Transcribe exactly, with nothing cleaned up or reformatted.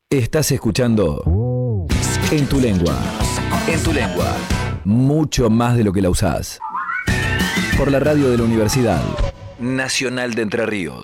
Estás escuchando En tu lengua. En tu lengua. Mucho más de lo que la usás. Por la radio de la Universidad Nacional de Entre Ríos.